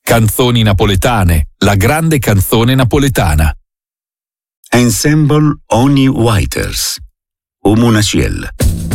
Canzoni napoletane, la grande canzone napoletana. Ensemble Oni Waiters, Umunaciel.